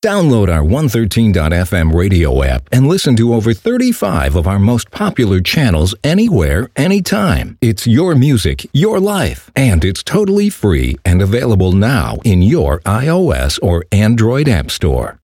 Download our 113.fm radio app and listen to over 35 of our most popular channels anywhere, anytime. It's your music, your life, and it's totally free and available now in your iOS or Android app store.